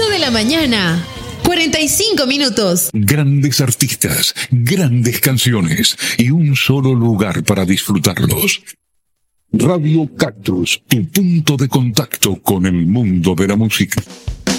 8 de la mañana, 45 minutos. Grandes artistas, grandes canciones y un solo lugar para disfrutarlos. Radio Cactus, tu punto de contacto con el mundo de la música.